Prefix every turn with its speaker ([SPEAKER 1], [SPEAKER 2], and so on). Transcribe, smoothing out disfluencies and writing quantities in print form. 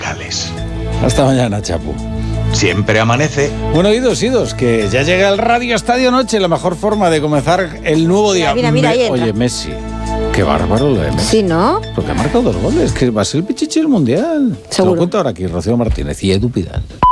[SPEAKER 1] González.
[SPEAKER 2] Hasta mañana, Chapu.
[SPEAKER 1] Siempre amanece.
[SPEAKER 2] Bueno, idos, que ya llega el Radio Estadio Noche, la mejor forma de comenzar el nuevo día.
[SPEAKER 3] Mira, ahí entra.
[SPEAKER 2] Oye, Messi, qué bárbaro lo de Messi.
[SPEAKER 3] Sí, ¿no?
[SPEAKER 2] Porque ha marcado 2 goles, que va a ser el pichichi del Mundial.
[SPEAKER 3] Seguro.
[SPEAKER 2] Te lo cuento ahora aquí, Rocío Martínez y Edu Pidal.